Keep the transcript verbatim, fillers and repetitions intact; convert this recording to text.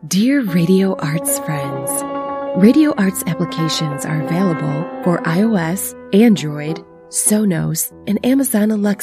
Dear Radio Arts friends, Radio Arts applications are available for iOS, Android, Sonos, and Amazon Alexa